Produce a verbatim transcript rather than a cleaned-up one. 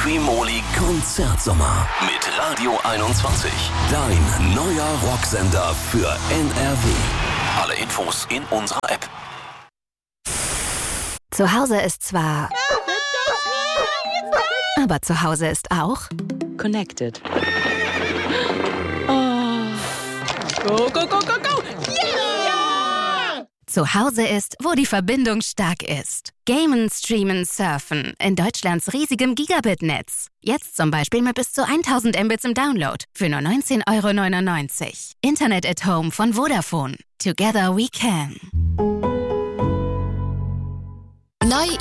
Streamoli Konzertsommer mit Radio einundzwanzig. Dein neuer Rocksender für N R W. Alle Infos in unserer App. Zu Hause ist zwar... Aber zu Hause ist auch... Connected. Oh. Go, go, go, go, go! Yeah! Zu Hause ist, wo die Verbindung stark ist. Gamen, streamen, surfen. In Deutschlands riesigem Gigabit-Netz. Jetzt zum Beispiel mit bis zu tausend Mbits im Download. Für nur neunzehn Euro neunundneunzig. Internet at Home von Vodafone. Together we can. Neu